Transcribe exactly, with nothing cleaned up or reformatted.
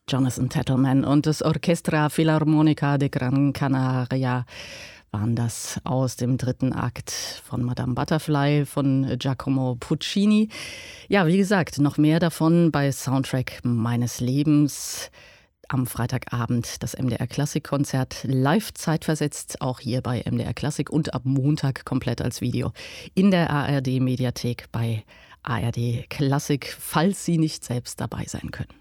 Jonathan Tettleman und das Orchestra Filarmonica de Gran Canaria waren das aus dem dritten Akt von Madame Butterfly von Giacomo Puccini. Ja, wie gesagt, noch mehr davon bei Soundtrack meines Lebens. Am Freitagabend das M D R Klassik-Konzert live zeitversetzt, auch hier bei M D R Klassik und ab Montag komplett als Video in der A R D-Mediathek bei A R D Klassik, falls Sie nicht selbst dabei sein können.